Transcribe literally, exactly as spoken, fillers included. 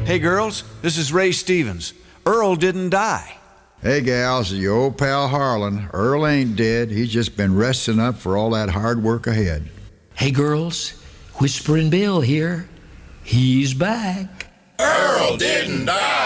Hey, girls, this is Ray Stevens. Earl didn't die. Hey, gals, your old pal Harlan. Earl ain't dead. He's just been resting up for all that hard work ahead. Hey, girls, Whispering Bill here. He's back. Earl didn't die.